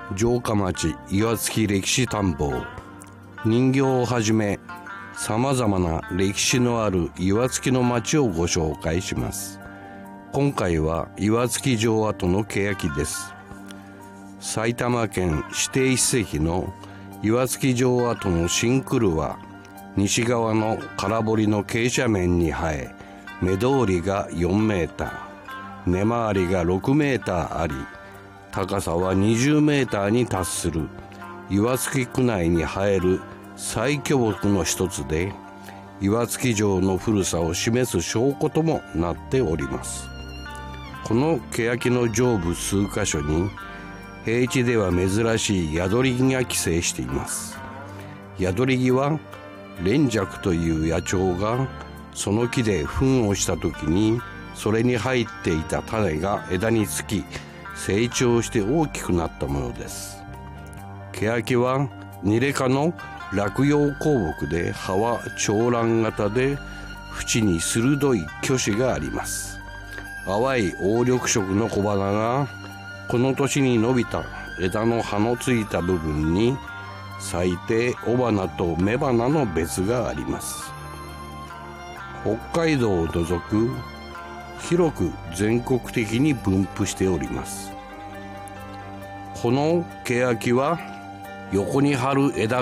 城下町岩槻歴史探訪。人形をはじめさまざまな歴史のある岩槻の町をご紹介します。今回は岩槻城跡の欅です。埼玉県指定史跡の岩槻城跡の新久は西側の空堀の傾斜面に生え、目通りが4メーター、根回りが6メーターあり、高さは20メーターに達する岩槻区内に生える最巨木の一つで、岩槻城の古さを示す証拠ともなっております。この欅の上部数箇所に平地では珍しい宿り木が寄生しています。宿り木は連雀という野鳥がその木で糞をした時に、それに入っていた種が枝につき成長して大きくなったものです。欅はニレ科の落葉高木で、葉は長蘭型で縁に鋭い鋸歯があります。淡い黄緑色の小花がこの年に伸びた枝の葉のついた部分に咲いて、雄花と雌花の別があります。北海道を除く広く全国的に分布しております。この欅は横に張る枝